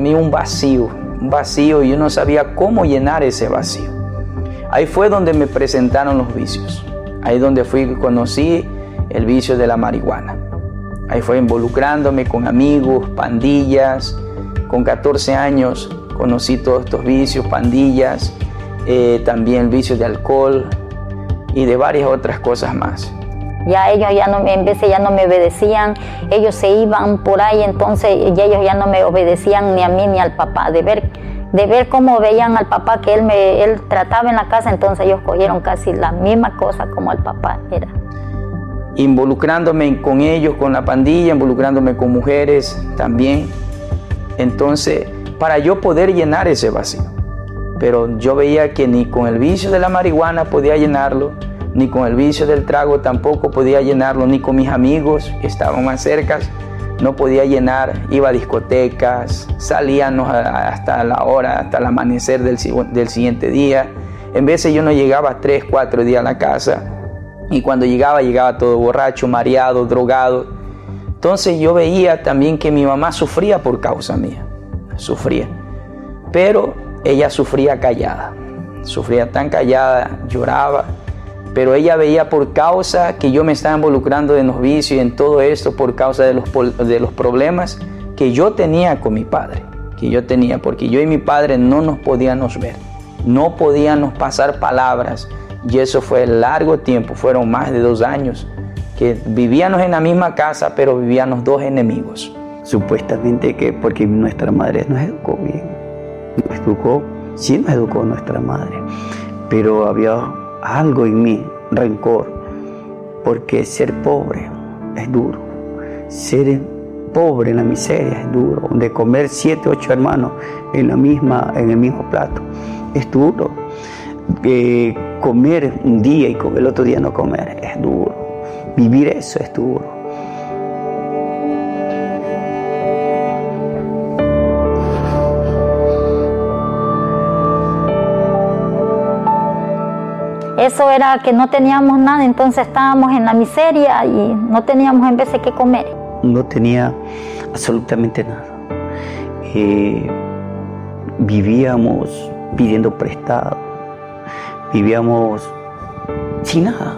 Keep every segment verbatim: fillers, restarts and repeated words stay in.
mí un vacío, un vacío y yo no sabía cómo llenar ese vacío. Ahí fue donde me presentaron los vicios. Ahí donde fui y conocí el vicio de la marihuana. Ahí fue involucrándome con amigos, pandillas. Con catorce años conocí todos estos vicios, pandillas, eh, también el vicio de alcohol y de varias otras cosas más. Ya ellos ya no, en vez de ya no me obedecían, ellos se iban por ahí, entonces ya ellos ya no me obedecían ni a mí ni al papá. De ver, de ver cómo veían al papá que él, me, él trataba en la casa, entonces ellos cogieron casi la misma cosa como el papá era. Involucrándome con ellos, con la pandilla, involucrándome con mujeres también. Entonces, para yo poder llenar ese vacío. Pero yo veía que ni con el vicio de la marihuana podía llenarlo, ni con el vicio del trago tampoco podía llenarlo, ni con mis amigos que estaban más cerca, no podía llenar. Iba a discotecas, salíamos hasta la hora, hasta el amanecer del, del siguiente día. En veces yo no llegaba tres, cuatro días a la casa, y cuando llegaba, llegaba todo borracho, mareado, drogado. Entonces yo veía también que mi mamá sufría por causa mía, sufría, pero ella sufría callada, sufría tan callada, lloraba, pero ella veía por causa que yo me estaba involucrando en los vicios y en todo esto por causa de los, de los problemas que yo tenía con mi padre, que yo tenía, porque yo y mi padre no nos podíamos ver, no podíamos pasar palabras, y eso fue largo tiempo, fueron más de dos años, que vivíamos en la misma casa, pero vivíamos dos enemigos. Supuestamente que porque nuestra madre nos educó bien, nos educó, sí nos educó nuestra madre, pero había algo en mí, rencor, porque ser pobre es duro, ser pobre en la miseria es duro, de comer siete, ocho hermanos en, la misma, en el mismo plato es duro, eh, comer un día y el otro día no comer es duro. Vivir eso es duro. Eso era que no teníamos nada, entonces estábamos en la miseria y no teníamos en vez de qué comer. No tenía absolutamente nada. Eh, vivíamos pidiendo prestado, vivíamos sin nada.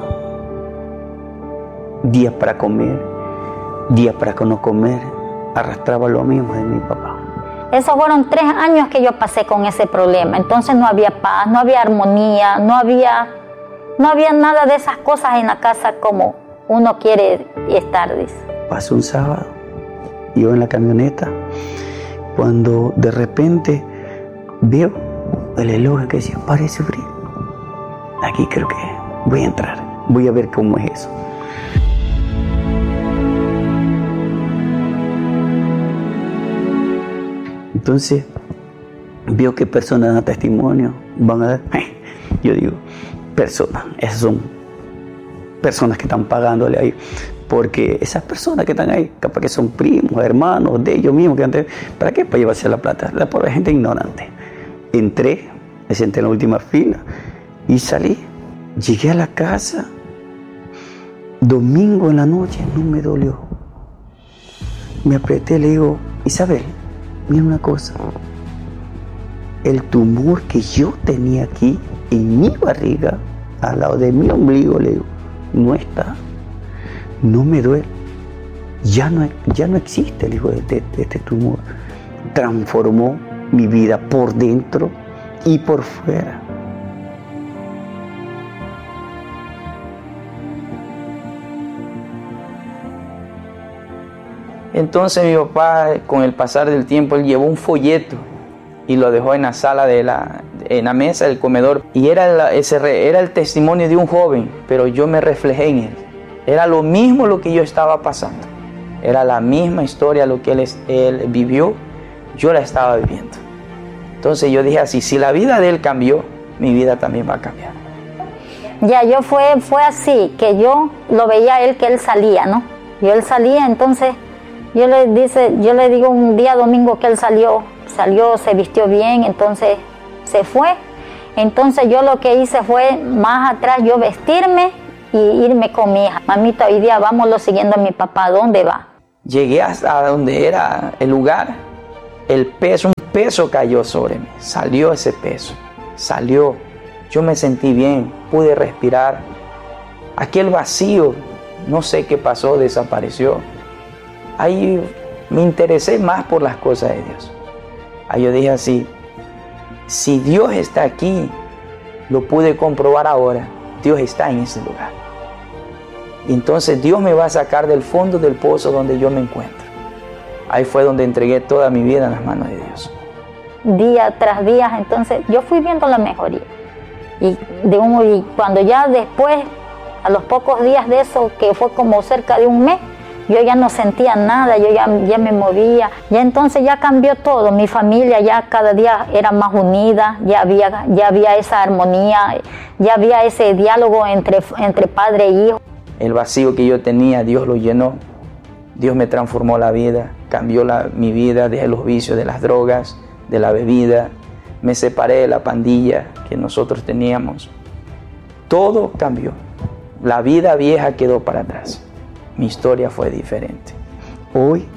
Días para comer, días para no comer, arrastraba lo mismo de mi papá. Esos fueron tres años que yo pasé con ese problema, entonces no había paz, no había armonía, no había, no había nada de esas cosas en la casa como uno quiere estar, dice. Pasó un sábado, yo en la camioneta, cuando de repente veo el reloj que decía, pare de sufrir, aquí creo que voy a entrar, voy a ver cómo es eso. Entonces, veo que personas dan testimonio, van a dar, yo digo, personas, esas son personas que están pagándole ahí, porque esas personas que están ahí, capaz que son primos, hermanos de ellos mismos, que antes, ¿para qué? Para llevarse la plata, la pobre gente ignorante. Entré, me senté en la última fila y salí, llegué a la casa, domingo en la noche, no me dolió. Me apreté, le digo, Isabel, mira una cosa, el tumor que yo tenía aquí en mi barriga, al lado de mi ombligo, le digo, no está, no me duele, ya no, ya no existe, le digo, de, de, de este tumor. Transformó mi vida por dentro y por fuera. Entonces mi papá, con el pasar del tiempo, él llevó un folleto y lo dejó en la sala de la, en la mesa del comedor. Y era, la, ese, era el testimonio de un joven, pero yo me reflejé en él. Era lo mismo lo que yo estaba pasando. Era la misma historia lo que él, él vivió, yo la estaba viviendo. Entonces yo dije así, si la vida de él cambió, mi vida también va a cambiar. Ya, yo fue, fue así, que yo lo veía a él, que él salía, ¿no? Y él salía, entonces yo le, dice, yo le digo un día domingo que él salió, salió, se vistió bien, entonces se fue. Entonces yo lo que hice fue más atrás yo vestirme y irme con mi hija. Mamita, hoy día vámonos siguiendo a mi papá, ¿dónde va? Llegué hasta donde era el lugar, el peso, un peso cayó sobre mí, salió ese peso, salió. Yo me sentí bien, pude respirar. Aquel vacío, no sé qué pasó, desapareció. Ahí me interesé más por las cosas de Dios. Ahí yo dije así, si Dios está aquí, lo pude comprobar ahora, Dios está en ese lugar. Y entonces Dios me va a sacar del fondo del pozo donde yo me encuentro. Ahí fue donde entregué toda mi vida en las manos de Dios. Día tras día, entonces yo fui viendo la mejoría. Y, de un, y cuando ya después, a los pocos días de eso, que fue como cerca de un mes, yo ya no sentía nada, yo ya, ya me movía, ya entonces ya cambió todo, mi familia ya cada día era más unida, ya había, ya había esa armonía, ya había ese diálogo entre, entre padre e hijo. El vacío que yo tenía, Dios lo llenó, Dios me transformó la vida, cambió la, mi vida, dejé los vicios de las drogas, de la bebida, me separé de la pandilla que nosotros teníamos, todo cambió, la vida vieja quedó para atrás. Mi historia fue diferente. Hoy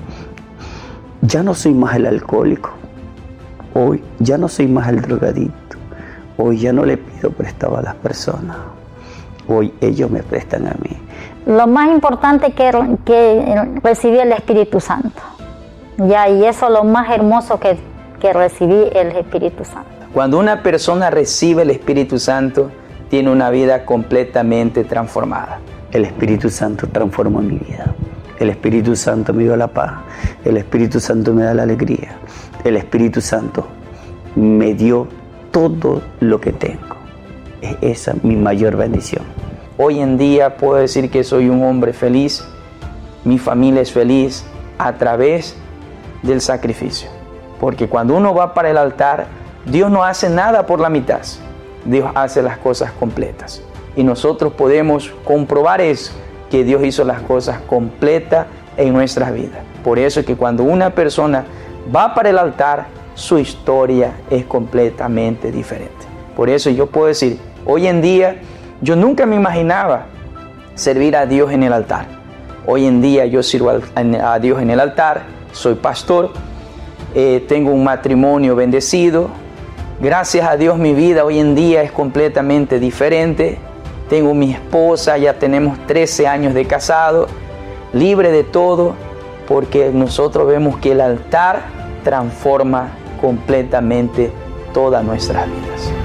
ya no soy más el alcohólico. Hoy ya no soy más el drogadicto. Hoy ya no le pido prestado a las personas. Hoy ellos me prestan a mí. Lo más importante que, que recibí el Espíritu Santo. Ya, y eso es lo más hermoso que, que recibí el Espíritu Santo. Cuando una persona recibe el Espíritu Santo, tiene una vida completamente transformada. El Espíritu Santo transformó mi vida. El Espíritu Santo me dio la paz. El Espíritu Santo me da la alegría. El Espíritu Santo me dio todo lo que tengo. Es esa mi mayor bendición. Hoy en día puedo decir que soy un hombre feliz. Mi familia es feliz a través del sacrificio. Porque cuando uno va para el altar, Dios no hace nada por la mitad. Dios hace las cosas completas. Y nosotros podemos comprobar eso, que Dios hizo las cosas completas en nuestras vidas. Por eso es que cuando una persona va para el altar, su historia es completamente diferente. Por eso yo puedo decir, hoy en día, yo nunca me imaginaba servir a Dios en el altar. Hoy en día yo sirvo a Dios en el altar, soy pastor, eh, tengo un matrimonio bendecido. Gracias a Dios mi vida hoy en día es completamente diferente. Tengo mi esposa, ya tenemos trece años de casado, libre de todo, porque nosotros vemos que el altar transforma completamente todas nuestras vidas.